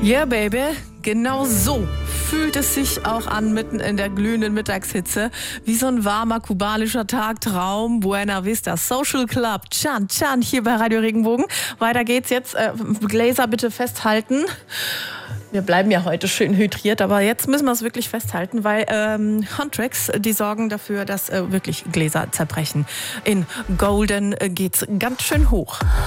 Yeah, baby. Genau so fühlt es sich auch an, mitten in der glühenden Mittagshitze. Wie so ein warmer kubanischer Tagtraum. Buena Vista Social Club. Chan, Chan, hier bei Radio Regenbogen. Weiter geht's jetzt. Gläser bitte festhalten. Wir bleiben ja heute schön hydriert, aber jetzt müssen wir es wirklich festhalten, weil Huntrix, die sorgen dafür, dass wirklich Gläser zerbrechen. In Golden geht's ganz schön hoch.